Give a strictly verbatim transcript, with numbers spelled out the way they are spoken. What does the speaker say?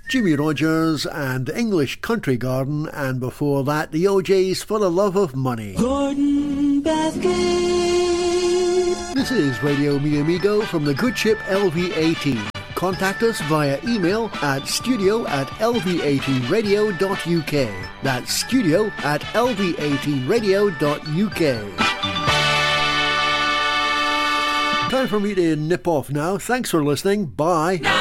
Jimmy Rogers and English Country Garden, and before that the O J's For the Love of Money. Gordon Bathgate. This is Radio Mi Amigo from the good ship L V eighteen. Contact us via email at studio at l v eighteen radio dot u k. That's studio at l v eighteen radio dot u k. Time for me to nip off now. Thanks for listening. Bye.